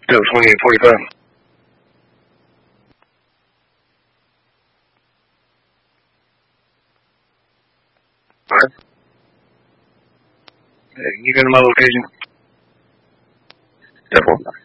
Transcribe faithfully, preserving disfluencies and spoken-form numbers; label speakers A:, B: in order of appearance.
A: Still twenty-eight forty-five. Alright. Hey, you got my location? ten four.